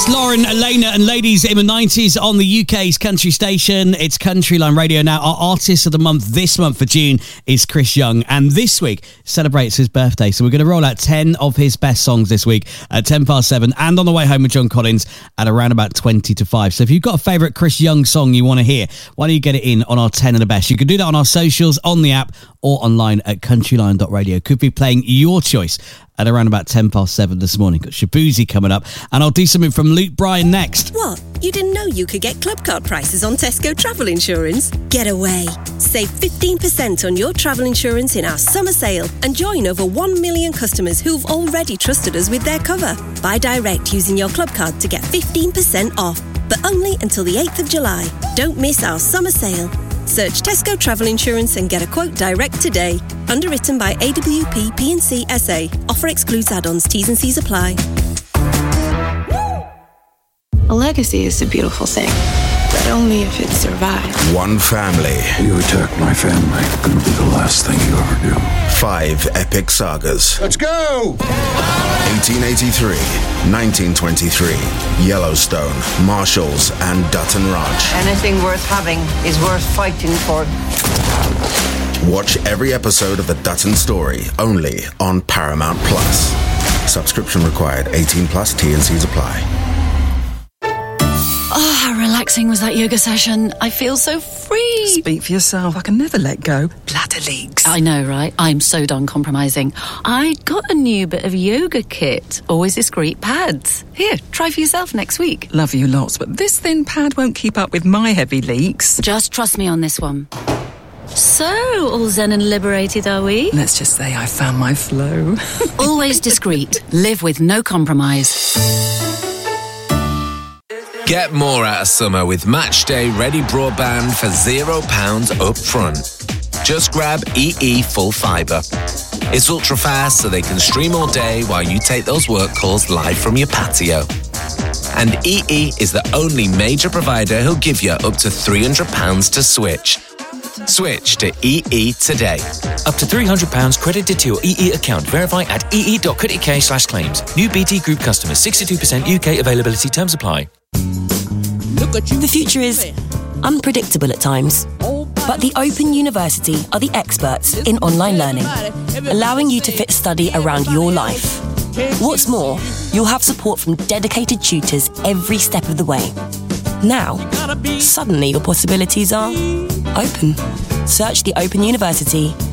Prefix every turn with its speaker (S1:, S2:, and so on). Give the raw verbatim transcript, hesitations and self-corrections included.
S1: That's Lauren, Elena and Ladies in the nineties on the U K's country station. It's Countryline Radio now. Our artist of the month this month for June is Chris Young, and this week celebrates his birthday. So we're going to roll out ten of his best songs this week at ten past seven and on the way home with John Collins at around about twenty to five. So if you've got a favourite Chris Young song you want to hear, why don't you get it in on our ten of the best? You can do that on our socials, on the app, or online at countryline dot radio. Could be playing your choice at around about ten past seven this morning. Got Shabuzi coming up, and I'll do something from Luke Bryan next.
S2: What? You didn't know you could get club card prices on Tesco travel insurance? Get away. Save fifteen percent on your travel insurance in our summer sale and join over one million customers who've already trusted us with their cover. Buy direct using your club card to get fifteen percent off, but only until the eighth of July. Don't miss our summer sale. Search Tesco Travel Insurance and get a quote direct today. Underwritten by A W P P and C S A. Offer excludes add-ons. T's and C's apply.
S3: A legacy is a beautiful thing, but only if it survives.
S4: One family.
S5: You attack my family, gonna be the last thing you ever do.
S4: Five epic sagas.
S5: Let's go!
S4: eighteen eighty-three, nineteen twenty-three, Yellowstone, Marshalls, and Dutton Ranch.
S6: Anything worth having is worth fighting for.
S4: Watch every episode of The Dutton Story, only on Paramount Plus. Subscription required, eighteen plus, T and C's apply.
S7: Oh, how relaxing was that yoga session. I feel so free.
S8: Speak for yourself. I can never let go. Bladder leaks.
S7: I know, right? I'm so done compromising. I got a new bit of yoga kit. Always discreet pads. Here, try for yourself next week.
S8: Love you lots, but this thin pad won't keep up with my heavy leaks.
S7: Just trust me on this one. So, all zen and liberated, are we?
S8: Let's just say I found my flow.
S7: Always discreet. Live with no compromise.
S9: Get more out of summer with Matchday Ready Broadband for zero pounds up front. Just grab E E Full Fibre. It's ultra fast so they can stream all day while you take those work calls live from your patio. And E E is the only major provider who'll give you up to three hundred pounds to switch. Switch to E E today.
S10: Up to three hundred pounds credited to your E E account. Verify at ee.co.uk slash claims. New B T Group customers. sixty-two percent U K availability. Terms apply.
S11: The future is unpredictable at times, but the Open University are the experts in online learning, allowing you to fit study around your life. What's more, you'll have support from dedicated tutors every step of the way. Now, suddenly your possibilities are open. Search the Open University